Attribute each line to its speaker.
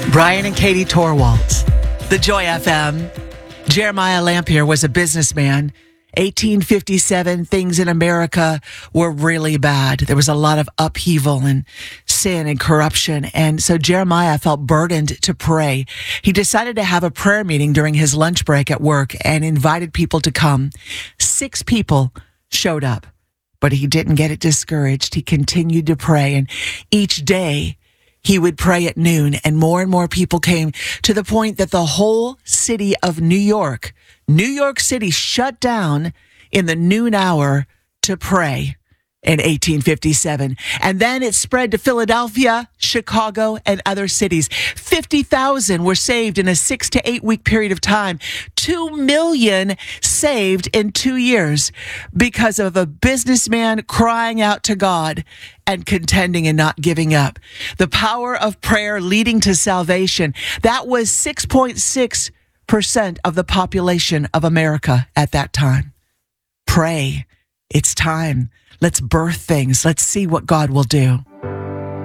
Speaker 1: Brian and Katie Torwalt, the Joy FM. Jeremiah Lampier was a businessman. 1857, things in America were really bad. There was a lot of upheaval and sin and corruption. And so Jeremiah felt burdened to pray. He decided to have a prayer meeting during his lunch break at work and invited people to come. 6 people showed up, but he didn't get discouraged. He continued to pray. And each day he would pray at noon, and more people came, to the point that the whole city of New York City shut down in the noon hour to pray in 1857. And then it spread to Philadelphia, Chicago, and other cities. 50,000 were saved in a 6 to 8 week period of time. 2 million saved in 2 years because of a businessman crying out to God and contending and not giving up. The power of prayer leading to salvation. That was 6.6% of the population of America at that time. Pray. It's time. Let's birth things. Let's see what God will do.